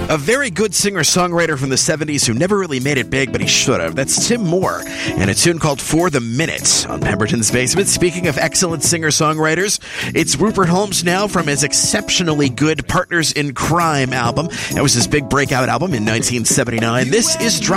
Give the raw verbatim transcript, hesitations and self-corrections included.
A very good singer-songwriter from the seventies who never really made it big, but he should have. That's Tim Moore, and a tune called For the Minute on Pemberton's Basement. Speaking of excellent singer-songwriters, it's Rupert Holmes now from his exceptionally good Partners in Crime album. That was his big breakout album in nineteen seventy-nine. This is Drop